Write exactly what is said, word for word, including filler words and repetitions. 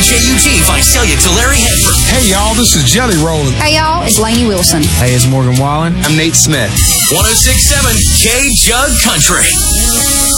J U G, Visalia to Larry Hanford. Hey, y'all, this is Jelly Rollin'. Hey, y'all, it's Lainey Wilson. Hey, it's Morgan Wallen. I'm Nate Smith. one oh six point seven K Jug Country.